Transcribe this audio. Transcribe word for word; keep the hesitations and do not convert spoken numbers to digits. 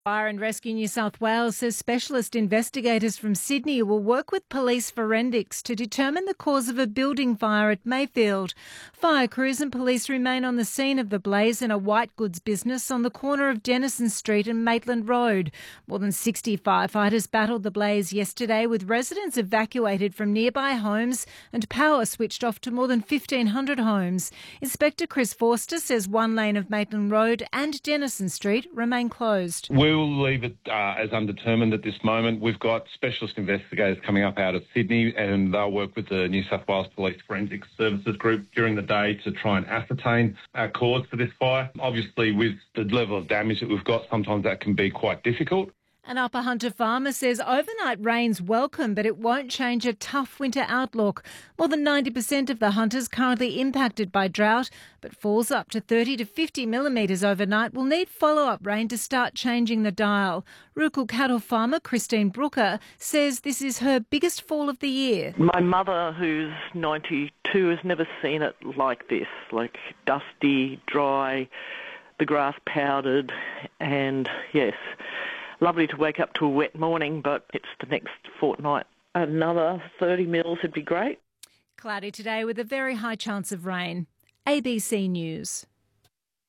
Fire and Rescue New South Wales says specialist investigators from Sydney will work with police forensics to determine the cause of a building fire at Mayfield. Fire crews and police remain on the scene of the blaze in a white goods business on the corner of Denison Street and Maitland Road. More than sixty firefighters battled the blaze yesterday, with residents evacuated from nearby homes and power switched off to more than fifteen hundred homes. Inspector Chris Forster says one lane of Maitland Road and Denison Street remain closed. We will leave it uh, as undetermined at this moment. We've got specialist investigators coming up out of Sydney, and they'll work with the New South Wales Police Forensic Services Group during the day to try and ascertain our cause for this fire. Obviously, with the level of damage that we've got, sometimes that can be quite difficult. An Upper Hunter farmer says overnight rain's welcome, but it won't change a tough winter outlook. More than ninety percent of the hunters currently impacted by drought, but falls up to thirty to fifty millimetres overnight will need follow-up rain to start changing the dial. Rukul cattle farmer Christine Brooker says this is her biggest fall of the year. My mother, who's ninety-two, has never seen it like this, like dusty, dry, the grass powdered, and yes, lovely to wake up to a wet morning, but it's the next fortnight. Another thirty mils would be great. Cloudy today with a very high chance of rain. A B C News.